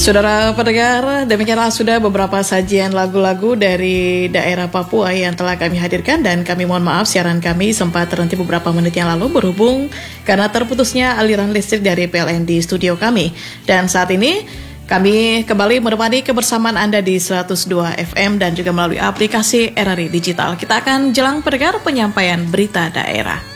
Saudara pendengar, demikianlah sudah beberapa sajian lagu-lagu dari daerah Papua yang telah kami hadirkan, dan kami mohon maaf siaran kami sempat terhenti beberapa menit yang lalu berhubung karena terputusnya aliran listrik dari PLN di studio kami. Dan saat ini kami kembali menemani kebersamaan Anda di 102 FM dan juga melalui aplikasi RRI Digital. Kita akan jelang pendengar penyampaian berita daerah.